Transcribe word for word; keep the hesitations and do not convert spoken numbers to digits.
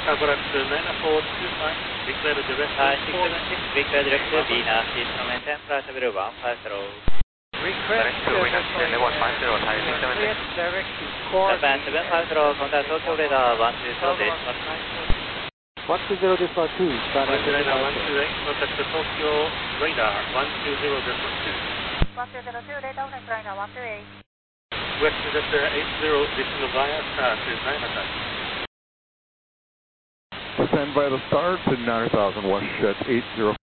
Cabrat nine four two five, declare direct. Uh, six seven six, declare direct to Venus, instrument ten, flight level one five zero. Request to Venus, level one five zero, Thai six seven six. Direct to course. Japan seven five zero, contact Tokyo radar one two zero decimal. one two zero decimal two. Malaysia radar one two eight, contact Tokyo radar one two zero decimal two. one two zero two, radar next liner one two eight. West Vector eight zero, decimal via star to nine attack. Ascend by the star to nine thousand, West Jet eight zero.